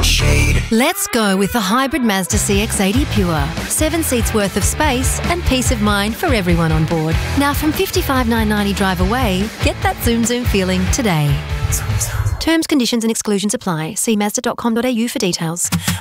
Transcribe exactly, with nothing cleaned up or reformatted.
shade. Let's go with the hybrid Mazda C X eighty Pure. Seven seats worth of space and peace of mind for everyone on board. Now from fifty-five thousand nine hundred ninety drive away, get that zoom zoom feeling today. Terms, conditions and exclusions apply. See mazda dot com dot a u for details.